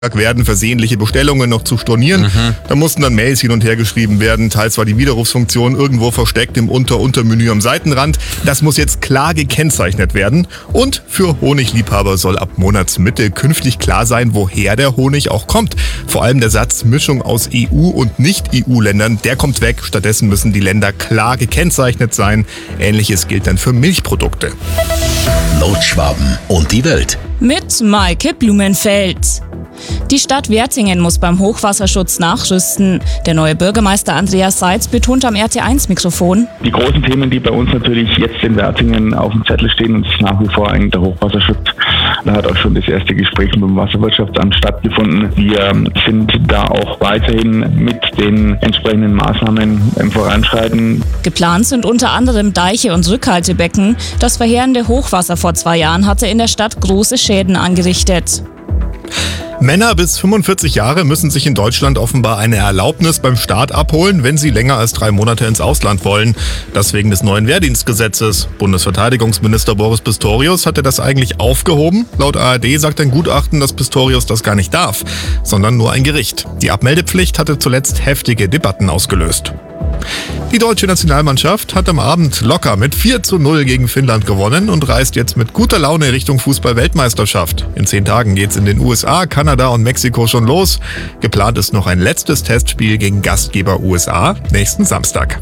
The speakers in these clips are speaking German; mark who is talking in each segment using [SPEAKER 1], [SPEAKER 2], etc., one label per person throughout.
[SPEAKER 1] werden, versehentliche Bestellungen noch zu stornieren. Da mussten dann Mails hin und her geschrieben werden. Teils war die Widerrufsfunktion irgendwo versteckt im Untermenü am Seitenrand. Das muss jetzt klar gekennzeichnet werden. Und für Honigliebhaber soll ab Monatsmitte künftig klar sein, woher der Honig auch kommt. Vor allem der Satz Mischung aus EU- und Nicht-EU-Ländern, der kommt weg. Stattdessen müssen die Länder klar gekennzeichnet sein. Ähnliches gilt dann für Milchprodukte.
[SPEAKER 2] Nordschwaben und die Welt.
[SPEAKER 3] Mit Maike Blumenfeld. Die Stadt Wertingen muss beim Hochwasserschutz nachrüsten. Der neue Bürgermeister Andreas Seitz betont am RT1-Mikrofon:
[SPEAKER 4] Die großen Themen, die bei uns natürlich jetzt in Wertingen auf dem Zettel stehen, und ist nach wie vor eigentlich der Hochwasserschutz. Da hat auch schon das erste Gespräch mit dem Wasserwirtschaftsamt stattgefunden. Wir sind da auch weiterhin mit den entsprechenden Maßnahmen im Voranschreiten.
[SPEAKER 3] Geplant sind unter anderem Deiche und Rückhaltebecken. Das verheerende Hochwasser vor 2 Jahren hatte in der Stadt große Schäden angerichtet.
[SPEAKER 1] Männer bis 45 Jahre müssen sich in Deutschland offenbar eine Erlaubnis beim Staat abholen, wenn sie länger als 3 Monate ins Ausland wollen. Das wegen des neuen Wehrdienstgesetzes. Bundesverteidigungsminister Boris Pistorius hatte das eigentlich aufgehoben. Laut ARD sagt ein Gutachten, dass Pistorius das gar nicht darf, sondern nur ein Gericht. Die Abmeldepflicht hatte zuletzt heftige Debatten ausgelöst. Die deutsche Nationalmannschaft hat am Abend locker mit 4:0 gegen Finnland gewonnen und reist jetzt mit guter Laune Richtung Fußball-Weltmeisterschaft. In 10 Tagen geht's in den USA, Kanada und Mexiko schon los. Geplant ist noch ein letztes Testspiel gegen Gastgeber USA nächsten Samstag.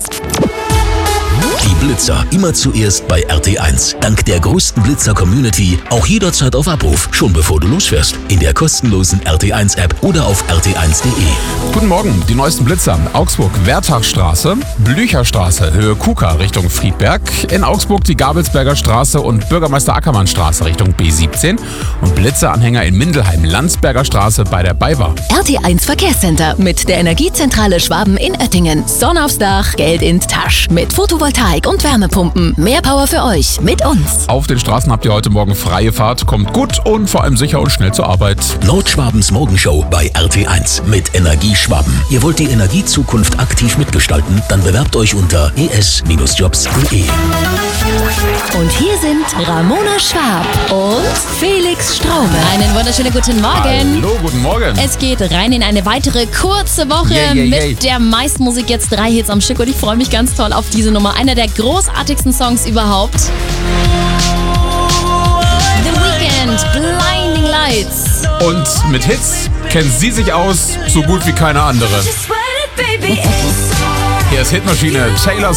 [SPEAKER 2] Die Blitzer immer zuerst bei RT1. Dank der größten Blitzer-Community auch jederzeit auf Abruf, schon bevor du losfährst. In der kostenlosen RT1-App oder auf rt1.de.
[SPEAKER 5] Guten Morgen, die neuesten Blitzer. Augsburg, Wertachstraße, Blücherstraße, Höhe Kuka Richtung Friedberg. In Augsburg die Gabelsberger Straße und Bürgermeister Ackermann Straße Richtung B17. Und Blitzeranhänger in Mindelheim, Landsberger Straße bei der BayWa.
[SPEAKER 6] RT1 Verkehrscenter mit der Energiezentrale Schwaben in Oettingen. Sonne aufs Dach, Geld in die Tasche. Mit Photovoltaik und Wärmepumpen. Mehr Power für euch mit uns.
[SPEAKER 5] Auf den Straßen habt ihr heute Morgen freie Fahrt. Kommt gut und vor allem sicher und schnell zur Arbeit.
[SPEAKER 2] Nordschwabens Morgenshow bei RT1 mit Energieschwaben. Ihr wollt die Energiezukunft aktiv mitgestalten? Dann bewerbt euch unter es-jobs.de.
[SPEAKER 6] Und hier sind Ramona Schwab und Felix Straube.
[SPEAKER 7] Einen wunderschönen guten Morgen.
[SPEAKER 5] Hallo, guten Morgen.
[SPEAKER 7] Es geht rein in eine weitere kurze Woche mit der meisten Musik, jetzt 3 Hits am Stück, und ich freue mich ganz toll auf diese Nummer. Einer der großartigsten Songs überhaupt. The Weeknd, Blinding Lights.
[SPEAKER 5] Und mit Hits kennt sie sich aus, so gut wie keine andere. Hier ist Hitmaschine, Taylor